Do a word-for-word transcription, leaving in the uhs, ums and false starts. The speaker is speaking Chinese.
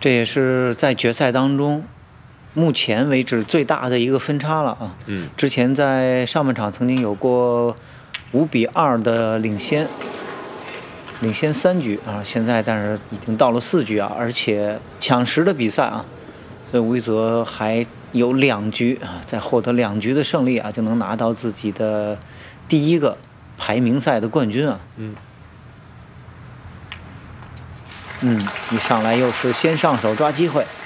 这也是在决赛当中目前为止最大的一个分差了啊。 嗯， 之前在上半场曾经有过五比二的领先，领先三局啊，现在但是已经到了四局啊，而且抢十的比赛啊，所以吴一泽还有两局啊，再获得两局的胜利啊，就能拿到自己的第一个排名赛的冠军啊。 嗯。 嗯，一上来又是先上手抓机会。